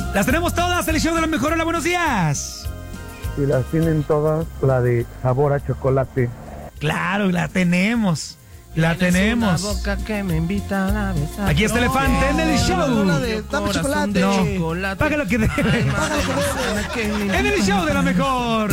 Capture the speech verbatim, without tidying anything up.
Las tenemos todas, el show de la mejor. Hola, buenos días. Y las tienen todas, la de sabor a chocolate. Claro, la tenemos. La tenemos. Una boca que me invita a besar. Aquí está Elefante en el show. No, no, de, dame chocolate. No, chocolate. paga lo que debe. Ay, madre, En el show de la mejor.